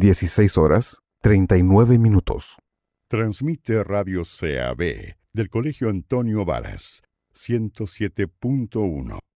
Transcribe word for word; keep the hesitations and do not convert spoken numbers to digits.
dieciséis horas, treinta y nueve minutos. Transmite Radio C A B del Colegio Antonio Varas, ciento siete punto uno.